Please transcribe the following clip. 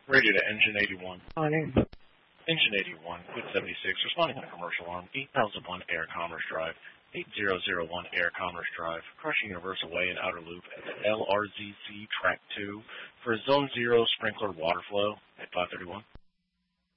Radio to Engine 81. Morning. Engine 81, Quid 76, responding on a commercial arm, 8001 Air Commerce Drive, 8001 Air Commerce Drive, Crushing Universal Way and Outer Loop at the LRZC Track 2 for Zone 0 sprinkler water flow at 531.